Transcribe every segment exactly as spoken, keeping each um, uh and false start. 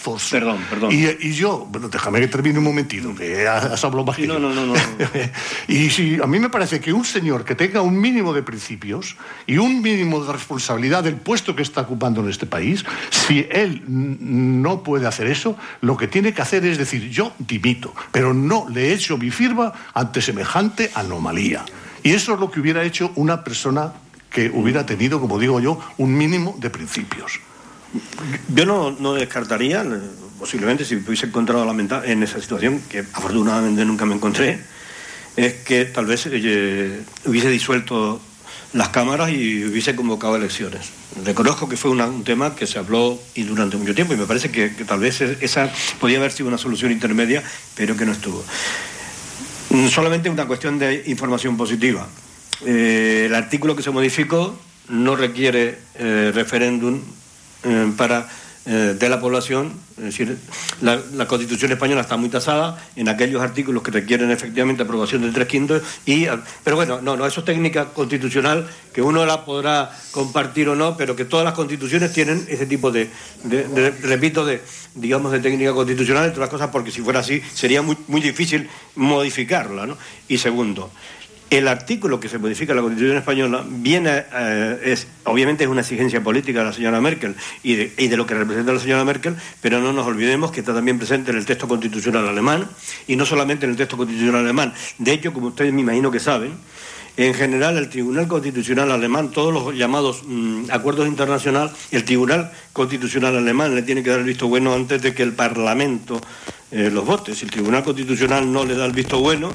forzoso. Perdón, perdón. Y, y yo, bueno, déjame que termine un momentito, que has hablado más que no, yo. No, no, no, no. Y si a mí me parece que un señor que tenga un mínimo de principios y un mínimo de responsabilidad del puesto que está ocupando en este país, si él no puede hacer eso, lo que tiene que hacer es decir, yo dimito, pero no le echo mi firma ante semejante anomalía. Y eso es lo que hubiera hecho una persona que hubiera tenido, como digo yo, un mínimo de principios. Yo no, no descartaría, posiblemente si me hubiese encontrado en esa situación, que afortunadamente nunca me encontré, es que tal vez eh, hubiese disuelto las cámaras y hubiese convocado elecciones. Reconozco que fue una, un tema que se habló y durante mucho tiempo, y me parece que, que tal vez esa podía haber sido una solución intermedia, pero que no estuvo. Solamente una cuestión de información positiva. Eh, el artículo que se modificó no requiere eh, referéndum eh, para eh, de la población, es decir, la, la Constitución española está muy tasada en aquellos artículos que requieren efectivamente aprobación de tres quintos, y, pero bueno, no, no, eso es técnica constitucional, que uno la podrá compartir o no, pero que todas las constituciones tienen ese tipo de, de, de repito, de, digamos, de técnica constitucional, entre otras cosas, porque si fuera así sería muy, muy difícil modificarla, ¿no? Y segundo, el artículo que se modifica en la Constitución española viene, eh, es, obviamente es una exigencia política de la señora Merkel y de, y de lo que representa la señora Merkel, pero no nos olvidemos que está también presente en el texto constitucional alemán, y no solamente en el texto constitucional alemán. De hecho, como ustedes me imagino que saben, en general el Tribunal Constitucional alemán, todos los llamados mmm, acuerdos internacionales, el Tribunal Constitucional alemán le tiene que dar el visto bueno antes de que el Parlamento eh, los vote. Si el Tribunal Constitucional no le da el visto bueno,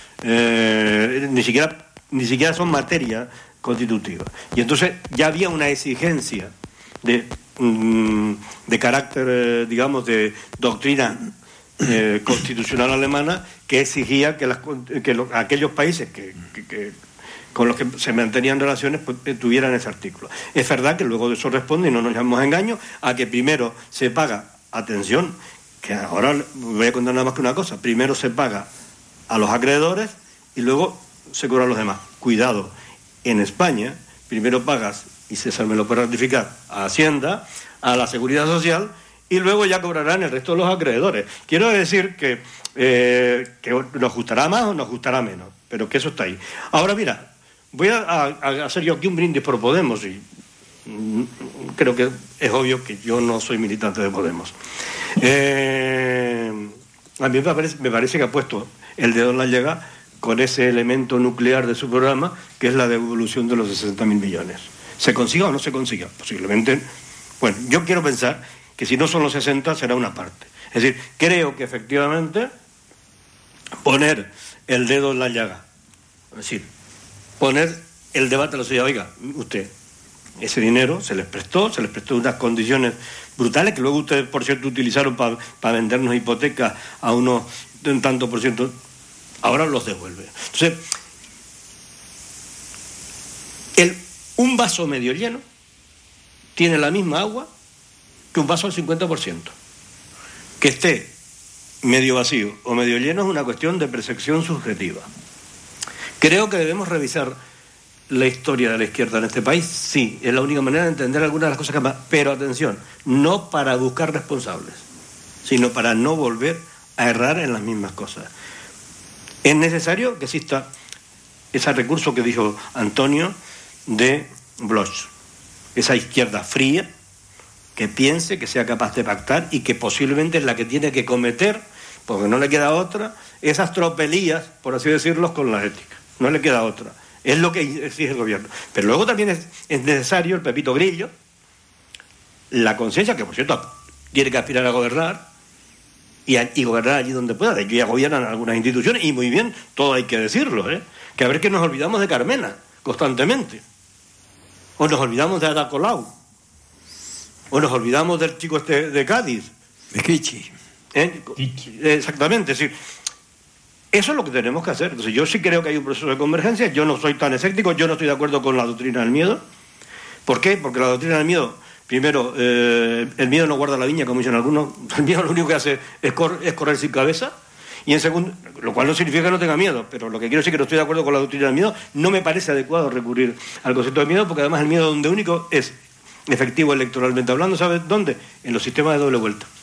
Eh, ni siquiera ni siquiera son materia constitutiva, y entonces ya había una exigencia de mm, de carácter eh, digamos de doctrina eh, constitucional alemana, que exigía que, las, que los, aquellos países que, que, que con los que se mantenían relaciones pues, tuvieran ese artículo. Es verdad que luego de eso responde, y no nos llamemos a engaño, a que primero se paga, atención, que ahora voy a contar nada más que una cosa, primero se paga a los acreedores y luego se cobran los demás. Cuidado, en España primero pagas, y César me lo puede ratificar, a Hacienda, a la Seguridad Social, y luego ya cobrarán el resto de los acreedores. Quiero decir que, eh, que nos gustará más o nos gustará menos, pero que eso está ahí. Ahora mira, voy a, a hacer yo aquí un brindis por Podemos, y mm, creo que es obvio que yo no soy militante de Podemos. Eh, a mí me parece, me parece que ha puesto el dedo en la llaga con ese elemento nuclear de su programa, que es la devolución de los sesenta mil millones. ¿Se consiga o no se consiga? Posiblemente. Bueno, yo quiero pensar que si no son los sesenta, será una parte. Es decir, creo que efectivamente poner el dedo en la llaga, es decir, poner el debate a la sociedad, oiga, usted, ese dinero se les prestó, se les prestó unas condiciones brutales, que luego ustedes, por cierto, utilizaron para pa vendernos hipotecas a unos de un tanto por ciento, ahora los devuelve. Entonces, el, un vaso medio lleno tiene la misma agua que un vaso al cincuenta por ciento. Que esté medio vacío o medio lleno es una cuestión de percepción subjetiva. Creo que debemos revisar la historia de la izquierda en este país. Sí, es la única manera de entender algunas de las cosas que más. Pero atención, no para buscar responsables, sino para no volver a errar en las mismas cosas. Es necesario que exista ese recurso que dijo Antonio de Bloch, esa izquierda fría que piense, que sea capaz de pactar y que posiblemente es la que tiene que cometer, porque no le queda otra, esas tropelías, por así decirlo, con la ética. No le queda otra. Es lo que exige el gobierno. Pero luego también es, es necesario el Pepito Grillo, la conciencia, que por cierto tiene que aspirar a gobernar, y, a, y gobernar allí donde pueda. De hecho ya gobiernan algunas instituciones, y muy bien, todo hay que decirlo, ¿eh? Que a ver que nos olvidamos de Carmena constantemente, o nos olvidamos de Ada Colau, o nos olvidamos del chico este de Cádiz, de Kichi. ¿Eh? Exactamente, es decir, eso es lo que tenemos que hacer. Entonces, yo sí creo que hay un proceso de convergencia. Yo no soy tan escéptico, yo no estoy de acuerdo con la doctrina del miedo. ¿Por qué? Porque la doctrina del miedo, primero, eh, el miedo no guarda la viña, como dicen algunos. El miedo lo único que hace es, cor- es correr sin cabeza. Y en segundo, lo cual no significa que no tenga miedo, pero lo que quiero decir es que no estoy de acuerdo con la doctrina del miedo. No me parece adecuado recurrir al concepto de miedo, porque además el miedo donde único es efectivo electoralmente hablando, ¿sabes dónde? En los sistemas de doble vuelta.